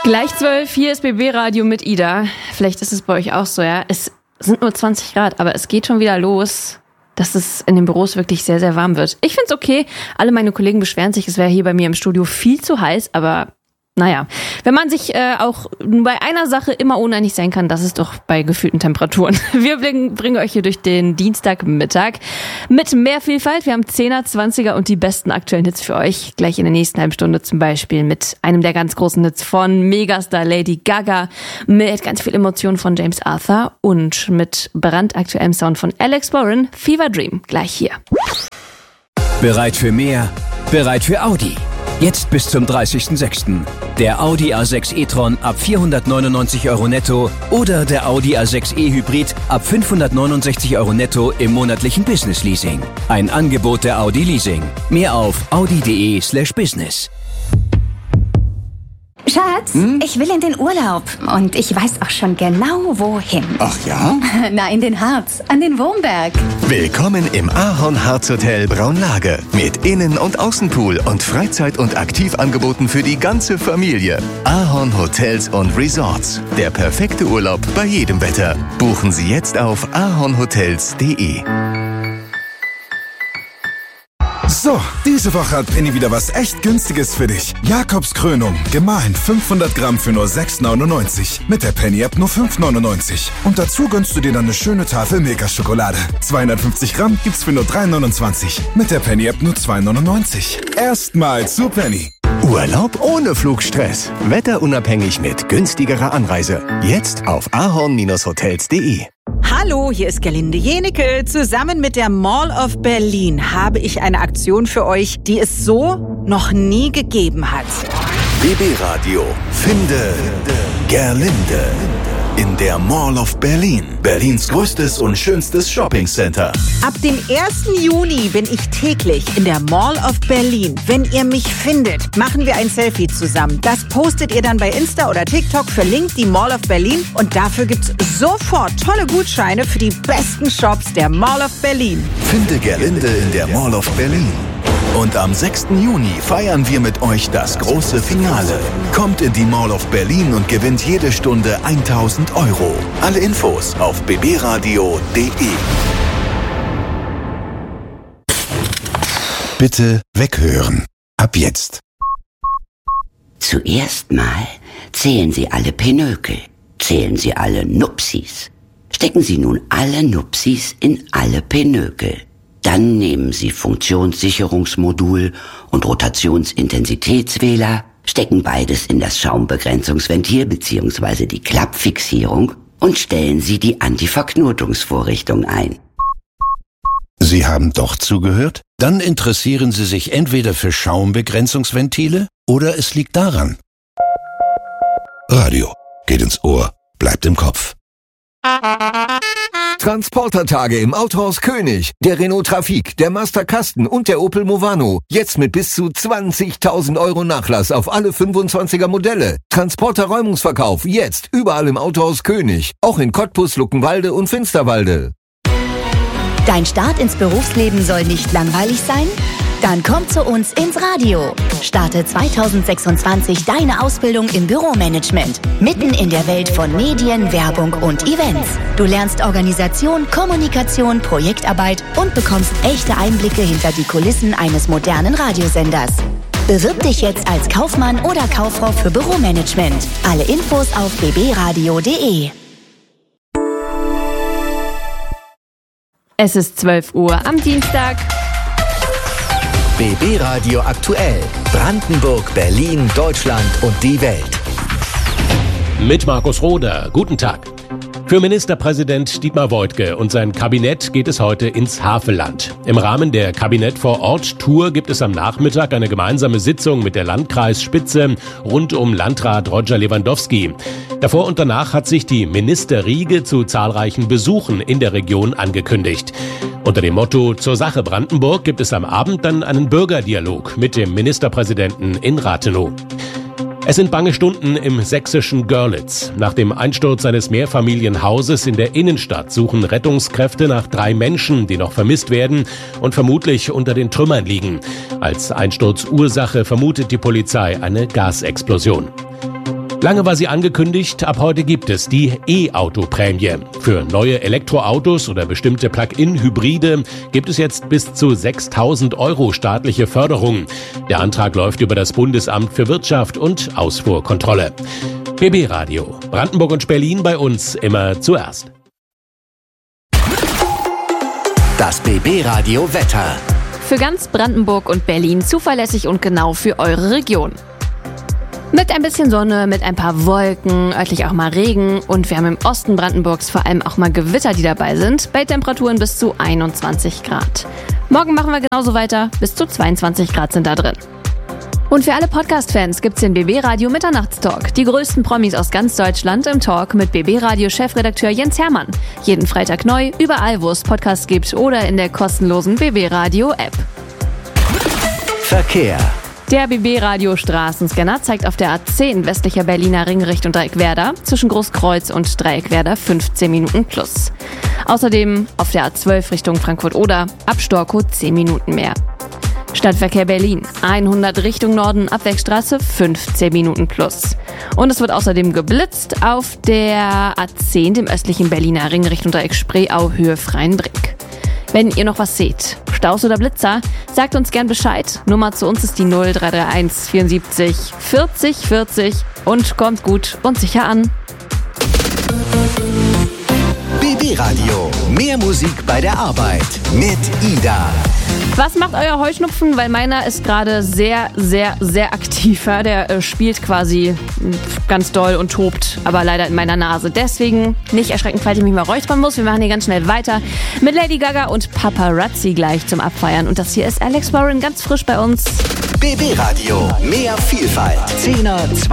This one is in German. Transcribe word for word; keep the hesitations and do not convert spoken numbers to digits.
Gleich zwölf, hier ist B B Radio mit Ida. Vielleicht ist es bei euch auch so, ja. Es sind nur zwanzig Grad, aber es geht schon wieder los, dass es in den Büros wirklich sehr, sehr warm wird. Ich find's okay. Alle meine Kollegen beschweren sich, es wäre hier bei mir im Studio viel zu heiß, aber naja, wenn man sich äh, auch bei einer Sache immer uneinig sein kann, das ist doch bei gefühlten Temperaturen. Wir bringen, bringen euch hier durch den Dienstagmittag mit mehr Vielfalt. Wir haben Zehner, Zwanziger und die besten aktuellen Hits für euch. Gleich in der nächsten halben Stunde zum Beispiel mit einem der ganz großen Hits von Megastar Lady Gaga, mit ganz viel Emotionen von James Arthur und mit brandaktuellem Sound von Alex Warren, Fever Dream. Gleich hier. Bereit für mehr? Bereit für Audi? Jetzt bis zum dreißigsten sechsten Der Audi A sechs e-tron ab vierhundertneunundneunzig Euro netto oder der Audi A sechs e-Hybrid ab fünfhundertneunundsechzig Euro netto im monatlichen Business Leasing. Ein Angebot der Audi Leasing. Mehr auf audi.de slash business. Schatz, hm? Ich will in den Urlaub und ich weiß auch schon genau, wohin. Ach ja? Na, in den Harz, an den Wurmberg. Willkommen im Ahorn-Harz Hotel Braunlage mit Innen- und Außenpool und Freizeit- und Aktivangeboten für die ganze Familie. Ahorn Hotels und Resorts. Der perfekte Urlaub bei jedem Wetter. Buchen Sie jetzt auf ahornhotels punkt de. So, diese Woche hat Penny wieder was echt Günstiges für dich. Jakobs Krönung, gemahlen fünfhundert Gramm für nur sechs neunundneunzig. Mit der Penny-App nur fünf neunundneunzig. Und dazu gönnst du dir dann eine schöne Tafel Milka-Schokolade. zweihundertfünfzig Gramm gibt's für nur drei neunundzwanzig. Mit der Penny-App nur zwei neunundneunzig. Erstmal zu Penny. Urlaub ohne Flugstress. Wetterunabhängig mit günstigerer Anreise. Jetzt auf ahorn-hotels punkt de. Hallo, hier ist Gerlinde Jenecke. Zusammen mit der Mall of Berlin habe ich eine Aktion für euch, die es so noch nie gegeben hat. B B Radio. Finde Gerlinde in der Mall of Berlin. Berlins größtes und schönstes Shoppingcenter. Ab dem ersten Juni bin ich täglich in der Mall of Berlin. Wenn ihr mich findet, machen wir ein Selfie zusammen. Das postet ihr dann bei Insta oder TikTok, verlinkt die Mall of Berlin und dafür gibt's sofort tolle Gutscheine für die besten Shops der Mall of Berlin. Finde Gerlinde in der Mall of Berlin. Und am sechsten Juni feiern wir mit euch das große Finale. Kommt in die Mall of Berlin und gewinnt jede Stunde tausend Euro. Alle Infos auf b b radio punkt de. Bitte weghören. Ab jetzt. Zuerst mal zählen Sie alle Pinökel. Zählen Sie alle Nupsis. Stecken Sie nun alle Nupsis in alle Pinökel. Dann nehmen Sie Funktionssicherungsmodul und Rotationsintensitätswähler, stecken beides in das Schaumbegrenzungsventil bzw. die Klappfixierung und stellen Sie die Antiverknotungsvorrichtung ein. Sie haben doch zugehört? Dann interessieren Sie sich entweder für Schaumbegrenzungsventile oder es liegt daran. Radio geht ins Ohr, bleibt im Kopf. Transportertage im Autohaus König. Der Renault Trafic, der Master Kasten und der Opel Movano. Jetzt mit bis zu zwanzigtausend Euro Nachlass auf alle fünfundzwanziger Modelle. Transporter-Räumungsverkauf jetzt überall im Autohaus König. Auch in Cottbus, Luckenwalde und Finsterwalde. Dein Start ins Berufsleben soll nicht langweilig sein? Dann komm zu uns ins Radio. Starte zweitausendsechsundzwanzig deine Ausbildung im Büromanagement. Mitten in der Welt von Medien, Werbung und Events. Du lernst Organisation, Kommunikation, Projektarbeit und bekommst echte Einblicke hinter die Kulissen eines modernen Radiosenders. Bewirb dich jetzt als Kaufmann oder Kauffrau für Büromanagement. Alle Infos auf b b radio punkt de. Es ist zwölf Uhr am Dienstag. B B Radio aktuell. Brandenburg, Berlin, Deutschland und die Welt. Mit Markus Roder. Guten Tag. Für Ministerpräsident Dietmar Woidke und sein Kabinett geht es heute ins Havelland. Im Rahmen der Kabinett-vor-Ort-Tour gibt es am Nachmittag eine gemeinsame Sitzung mit der Landkreisspitze rund um Landrat Roger Lewandowski. Davor und danach hat sich die Ministerriege zu zahlreichen Besuchen in der Region angekündigt. Unter dem Motto "Zur Sache Brandenburg" gibt es am Abend dann einen Bürgerdialog mit dem Ministerpräsidenten in Rathenow. Es sind bange Stunden im sächsischen Görlitz. Nach dem Einsturz eines Mehrfamilienhauses in der Innenstadt suchen Rettungskräfte nach drei Menschen, die noch vermisst werden und vermutlich unter den Trümmern liegen. Als Einsturzursache vermutet die Polizei eine Gasexplosion. Lange war sie angekündigt, ab heute gibt es die E-Auto-Prämie. Für neue Elektroautos oder bestimmte Plug-in-Hybride gibt es jetzt bis zu sechstausend Euro staatliche Förderung. Der Antrag läuft über das Bundesamt für Wirtschaft und Ausfuhrkontrolle. B B Radio. Brandenburg und Berlin bei uns immer zuerst. Das B B Radio Wetter. Für ganz Brandenburg und Berlin zuverlässig und genau für eure Region. Mit ein bisschen Sonne, mit ein paar Wolken, örtlich auch mal Regen und wir haben im Osten Brandenburgs vor allem auch mal Gewitter, die dabei sind, bei Temperaturen bis zu einundzwanzig Grad. Morgen machen wir genauso weiter, bis zu zweiundzwanzig Grad sind da drin. Und für alle Podcast-Fans gibt's den B B Radio Mitternachtstalk. Die größten Promis aus ganz Deutschland im Talk mit B B Radio Chefredakteur Jens Hermann. Jeden Freitag neu, überall wo es Podcasts gibt oder in der kostenlosen B B Radio App. Verkehr. Der B B Radio Straßenscanner zeigt auf der A zehn westlicher Berliner Ring Richtung Dreieckwerder zwischen Großkreuz und Dreieckwerder fünfzehn Minuten plus. Außerdem auf der A zwölf Richtung Frankfurt-Oder ab Storkow zehn Minuten mehr. Stadtverkehr Berlin, hundert Richtung Norden, Abwegstraße, fünfzehn Minuten plus. Und es wird außerdem geblitzt auf der A zehn, dem östlichen Berliner Ring Richtung Dreieck Spreeau, Höhe Freienbrink. Wenn ihr noch was seht, Staus oder Blitzer, sagt uns gern Bescheid. Nummer zu uns ist die null drei drei eins vierundsiebzig vierzig vierzig und kommt gut und sicher an. B B Radio. Mehr Musik bei der Arbeit mit Ida. Was macht euer Heuschnupfen? Weil meiner ist gerade sehr, sehr, sehr aktiv. Ja? Der äh, spielt quasi ganz doll und tobt, aber leider in meiner Nase. Deswegen nicht erschrecken, falls ich mich mal räuspern muss. Wir machen hier ganz schnell weiter mit Lady Gaga und Paparazzi gleich zum Abfeiern. Und das hier ist Alex Warren, ganz frisch bei uns. B B Radio. Mehr Vielfalt. Zehner,